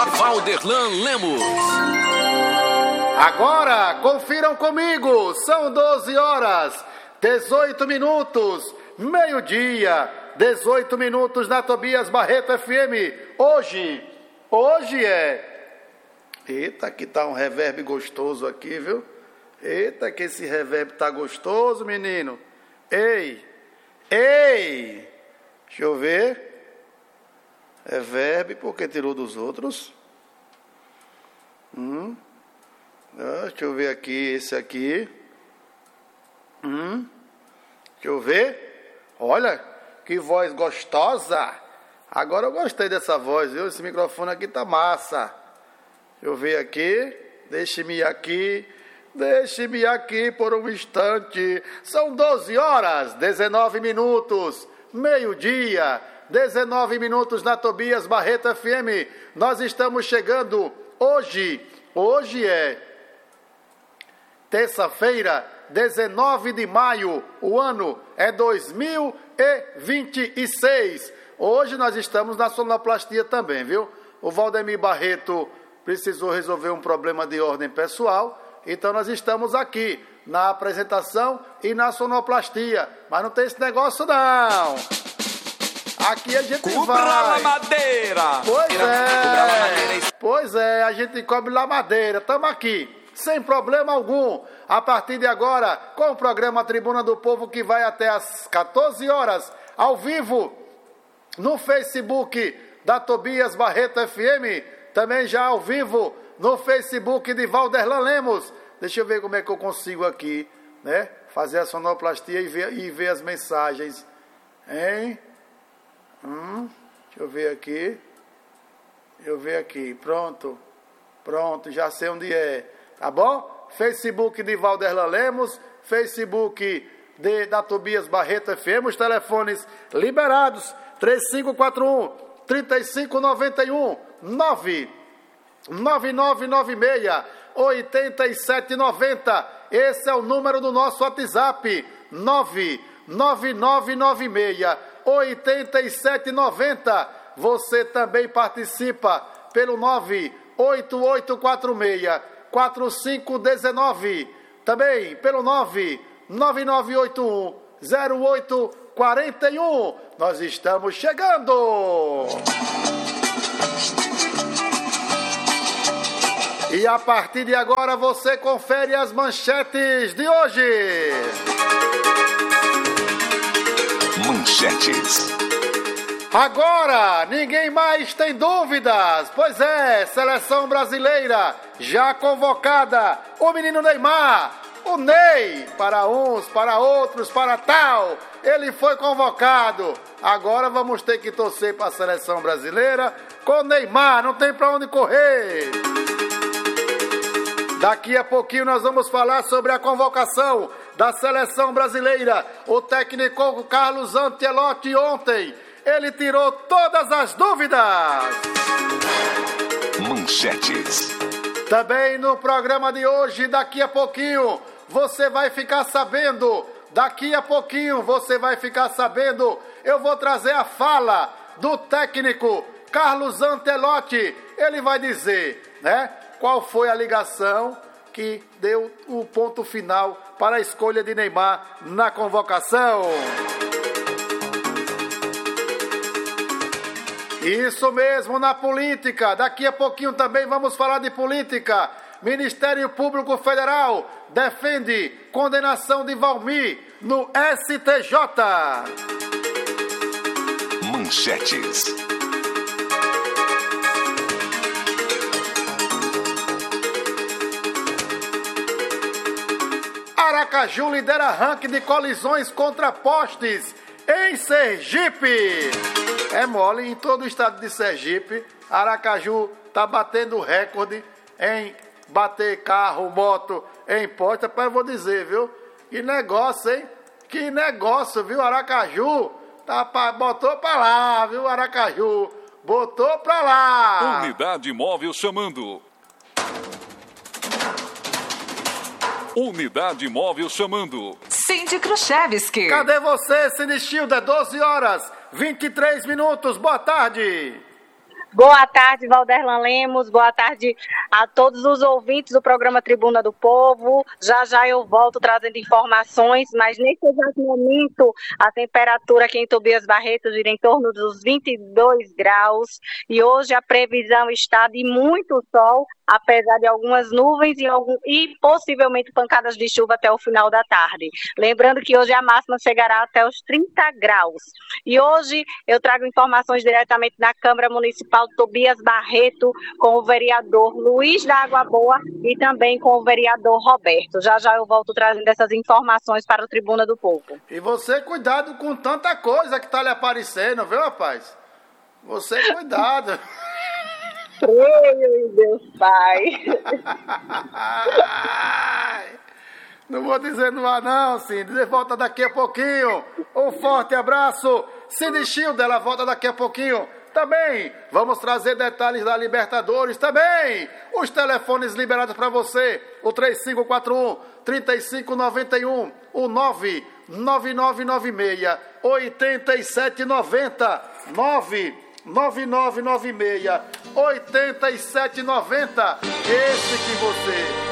Valderlan Lemos. Agora, confiram comigo, são 12 horas, 18 minutos, meio-dia, 18 minutos na Tobias Barreto FM. Hoje é... Eita, que tá um reverb gostoso aqui, viu? Eita, que esse reverb tá gostoso, menino. Ei, deixa eu ver. Reverb, porque tirou dos outros? Deixa eu ver aqui, esse aqui. Deixa eu ver. Olha, que voz gostosa. Agora eu gostei dessa voz, viu? Esse microfone aqui tá massa. Deixa eu ver aqui. Deixe-me aqui por um instante. São 12 horas, 19 minutos. Meio-dia, 19 minutos na Tobias Barreto FM. Nós estamos chegando hoje é terça-feira, 19 de maio, o ano é 2026. Hoje nós estamos na sonoplastia também, viu? O Valdemir Barreto precisou resolver um problema de ordem pessoal, então nós estamos aqui na apresentação e na sonoplastia. Mas não tem esse negócio não. Aqui a gente vai. Madeira. Pois é, a gente cobre lá madeira. Estamos aqui, sem problema algum. A partir de agora, com o programa Tribuna do Povo, que vai até às 14 horas, ao vivo, no Facebook da Tobias Barreto FM, também já ao vivo, no Facebook de Valderlan Lemos. Deixa eu ver como é que eu consigo aqui, né? Fazer a sonoplastia e ver as mensagens. Hein? Deixa eu ver aqui. Pronto, já sei onde é. Tá bom? Facebook de Valderlan Lemos, Facebook da Tobias Barreto FM, os telefones liberados, 3541-3591, 99996-8790, esse é o número do nosso WhatsApp, 99996-8790, você também participa pelo 98846-4519, também pelo 99981-0841. Nós estamos chegando! E a partir de agora você confere as manchetes de hoje. Manchetes. Agora, ninguém mais tem dúvidas. Pois é, seleção brasileira já convocada. O menino Neymar, o Ney, para uns, para outros, para tal. Ele foi convocado. Agora vamos ter que torcer para a seleção brasileira com Neymar. Não tem para onde correr. Daqui a pouquinho nós vamos falar sobre a convocação da seleção brasileira. O técnico Carlos Ancelotti ontem, ele tirou todas as dúvidas. Manchetes. Também no programa de hoje, daqui a pouquinho, você vai ficar sabendo. Eu vou trazer a fala do técnico Carlos Ancelotti. Ele vai dizer, né? Qual foi a ligação que deu o ponto final para a escolha de Neymar na convocação? Isso mesmo, na política. Daqui a pouquinho também vamos falar de política. Ministério Público Federal defende condenação de Valmir no STJ. Manchetes. Aracaju lidera ranking de colisões contra postes em Sergipe. É mole, em todo o estado de Sergipe, Aracaju está batendo recorde em bater carro, moto em poste. Rapaz, eu vou dizer, viu? Que negócio, hein? Que negócio, viu? Aracaju botou pra lá, viu? Aracaju botou pra lá. Unidade móvel chamando. Unidade móvel chamando. Cindy Khrushchevsky. Cadê você, Cindy Schilder? 12 horas, 23 minutos. Boa tarde. Boa tarde, Valderlan Lemos. Boa tarde a todos os ouvintes do programa Tribuna do Povo. Já eu volto trazendo informações, mas nesse exato momento a temperatura aqui em Tobias Barreto gira em torno dos 22 graus e hoje a previsão está de muito sol, apesar de algumas nuvens e possivelmente pancadas de chuva até o final da tarde. Lembrando que hoje a máxima chegará até os 30 graus. E hoje eu trago informações diretamente da Câmara Municipal Tobias Barreto com o vereador Luiz da Água Boa e também com o vereador Roberto. Já eu volto trazendo essas informações para o Tribuna do Povo. E você cuidado com tanta coisa que está lhe aparecendo, viu, rapaz? Você cuidado. Meu Deus, Pai. Não vou dizer no ar não, Cindy. Volta daqui a pouquinho. Um forte abraço. Cindy Schilder, ela volta daqui a pouquinho. Também vamos trazer detalhes da Libertadores. Também os telefones liberados para você. O 3541-3591. O 99996-8790. 99996-8790. Esse que você